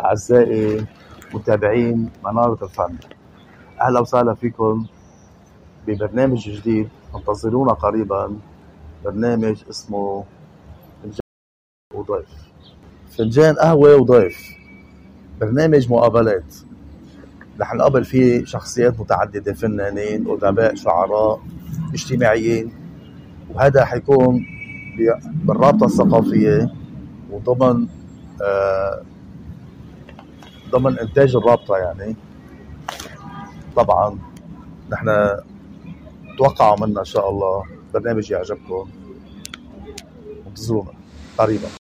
أعزائي متابعين منارة الفن، أهلا وسهلا فيكم ببرنامج جديد. انتظرونا قريبا، برنامج اسمه فنجان وضيف، فنجان قهوة وضيف، برنامج مقابلات رح نقابل فيه شخصيات متعددة، فنانين، أدباء، شعراء، اجتماعيين، وهذا حيكون بالرابطة الثقافية وضمن ضمن إنتاج الرابطة. يعني طبعا نحن توقعوا منا إن شاء الله برنامج يعجبكم، انتظرونا قريبا.